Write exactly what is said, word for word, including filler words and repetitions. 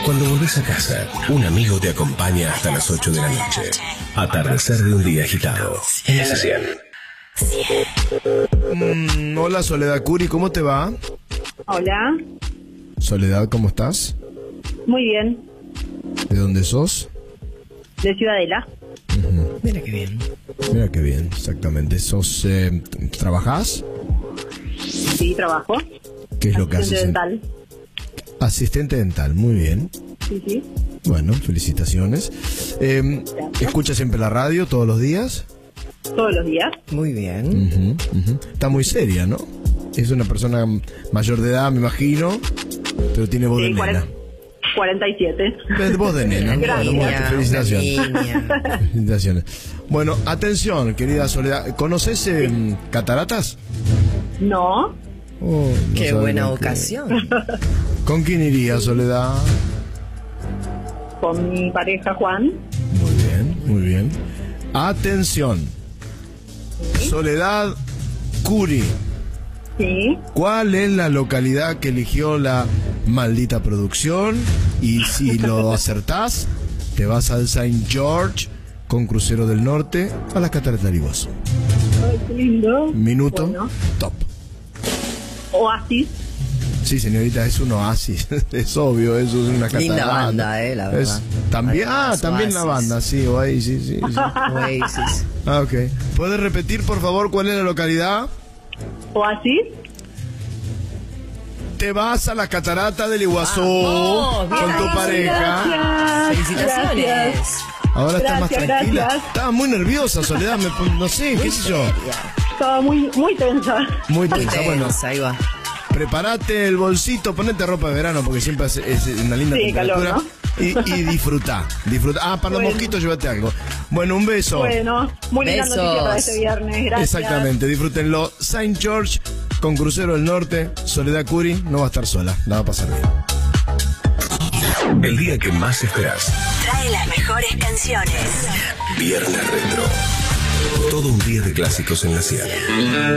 Cuando volvés a casa, un amigo te acompaña hasta las ocho de la noche. Atardecer de un día agitado. En ese cien. Mm, hola Soledad Curi, ¿cómo te va? Hola. Soledad, ¿cómo estás? Muy bien. ¿De dónde sos? De Ciudadela. Uh-huh. Mira qué bien. Mira qué bien, exactamente. ¿Sos, eh, trabajás? Sí, trabajo. ¿Qué es lo que haces? Asistente en- dental. Asistente dental, muy bien. Sí, sí. Bueno, felicitaciones. Eh, ¿Escuchas siempre la radio todos los días? Todos los días. Muy bien. Uh-huh, uh-huh. Está muy seria, ¿no? Es una persona mayor de edad, me imagino, pero tiene voz Sí, de nena. cuarenta cuarenta y siete. Eh, Voz de nena. Gracias. Bueno, bueno, felicitaciones. Una niña. Felicitaciones. Bueno, atención, querida Soledad. ¿Conoces eh, cataratas? No. Oh, no Qué sabes buena con qué. ocasión. ¿Con quién iría, Soledad? Con mi pareja Juan. Muy bien, muy bien. Atención. Soledad Curi. Sí. ¿Cuál es la localidad que eligió la maldita producción? Y si lo acertás, te vas al Saint George con crucero del norte a las cataratas del Iguazú. Ay, qué lindo. Minuto, Bueno. top. Oasis. Sí, señorita, es un oasis. Es obvio, eso es una catarata. Linda banda, eh, la verdad. Es- también, ah, Además, también la Oasis. banda, sí, oasis, sí, sí. Oasis. Ah, ok. ¿Puedes repetir, por favor, cuál es la localidad? Oasis. Te vas a la catarata del Iguazú Vamos, con tu bien. pareja. Gracias. Felicitaciones. Gracias. Ahora estás más Gracias, tranquila. gracias. Estaba muy nerviosa, Soledad, me pon- no sé, qué sé yo. Estaba muy, muy tensa. Muy tensa. Bueno, Tensa, ahí va. prepárate el bolsito, ponete ropa de verano porque siempre es, es una linda Sí, temperatura. calor, Y, y disfruta, disfruta. Ah, para los Bueno. mosquitos llévate algo. Bueno, un beso. Bueno, muy linda Besos. noticia para este viernes. Gracias. Exactamente, disfrútenlo. Saint George con Crucero del Norte. Soledad Curi no va a estar sola, la va a pasar bien. El día que más esperás. Trae las mejores canciones. Viernes Retro. Todo un día de clásicos en la cien.